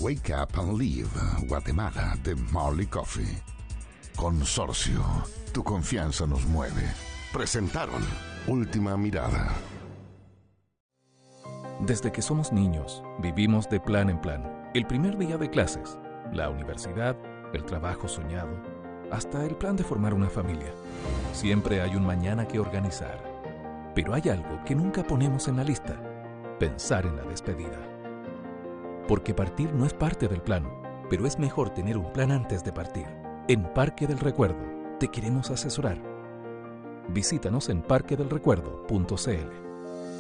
Wake Up and Live Guatemala de Marley Coffee. Consorcio, tu confianza nos mueve. Presentaron Última Mirada. Desde que somos niños, vivimos de plan en plan. El primer día de clases, la universidad, el trabajo soñado, hasta el plan de formar una familia. Siempre hay un mañana que organizar. Pero hay algo que nunca ponemos en la lista: pensar en la despedida. Porque partir no es parte del plan, pero es mejor tener un plan antes de partir. En Parque del Recuerdo te queremos asesorar. Visítanos en parquedelrecuerdo.cl.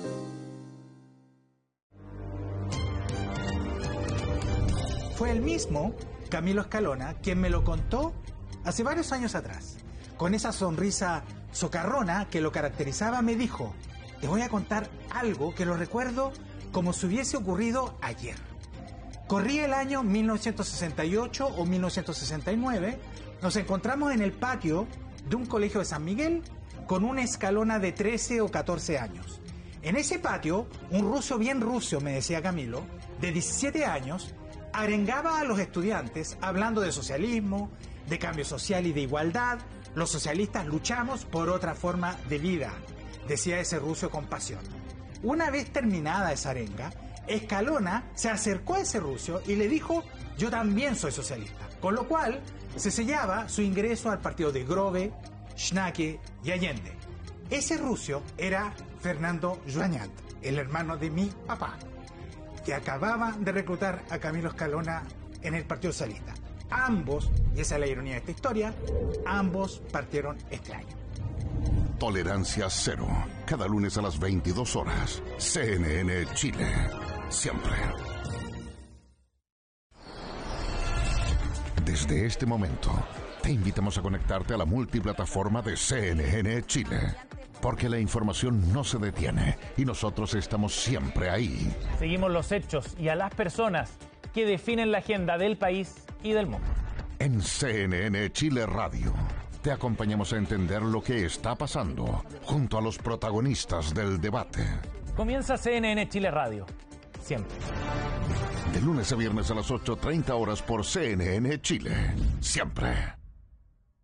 Fue el mismo Camilo Escalona quien me lo contó hace varios años atrás. Con esa sonrisa socarrona que lo caracterizaba, me dijo: te voy a contar algo que lo recuerdo como si hubiese ocurrido ayer. Corría el año 1968 o 1969, nos encontramos en el patio de un colegio de San Miguel con una Escalona de 13 o 14 años. En ese patio, un ruso bien ruso, me decía Camilo, de 17 años, arengaba a los estudiantes hablando de socialismo, de cambio social y de igualdad. Los socialistas luchamos por otra forma de vida, decía ese ruso con pasión. Una vez terminada esa arenga, Escalona se acercó a ese ruso y le dijo: yo también soy socialista, con lo cual se sellaba su ingreso al partido de Grove, Schnake y Allende. Ese ruso era Fernando Joañat, el hermano de mi papá, que acababa de reclutar a Camilo Escalona en el Partido Socialista. Ambos, y esa es la ironía de esta historia, ambos partieron este año. Tolerancia cero. Cada lunes a las 22 horas. CNN Chile. Siempre. Desde este momento, te invitamos a conectarte a la multiplataforma de CNN Chile. Porque la información no se detiene y nosotros estamos siempre ahí. Seguimos los hechos y a las personas que definen la agenda del país y del mundo. En CNN Chile Radio, te acompañamos a entender lo que está pasando junto a los protagonistas del debate. Comienza CNN Chile Radio. Siempre. De lunes a viernes a las 8:30 horas por CNN Chile. Siempre.